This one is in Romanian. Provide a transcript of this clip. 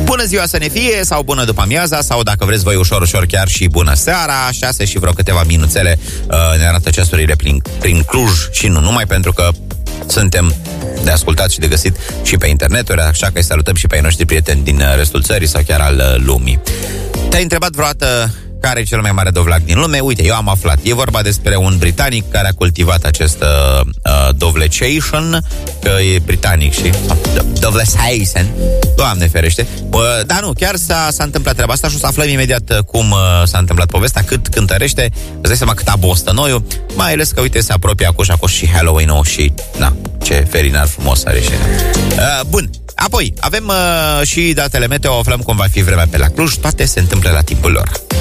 Bună ziua să ne fie, sau bună după amiaza, sau dacă vreți voi ușor chiar și bună seara. 6 și vreo câteva minuțele ne arată ceasurile prin Cluj și nu numai, pentru că suntem de ascultat și de găsit și pe interneturi, așa că îi salutăm și pe ai noștri prieteni din restul țării sau chiar al lumii. Te-ai întrebat vreodată care e cel mai mare dovleac din lume? Uite, eu am aflat. E vorba despre un britanic care a cultivat acest dovlecation, că e britanic și dovlecation. Doamne ferește. Dar nu, chiar s-a întâmplat treaba asta și o să aflăm imediat cum s-a întâmplat povestea, cât cântărește. Îți dai seama cât a bostonoiul, mai ales că, uite, se apropie acum și Halloween-ul și, na, ce ferinar frumos are și... Bun. Apoi, avem și datele meteo, aflăm cum va fi vremea pe la Cluj, toate se întâmplă la timpul lor.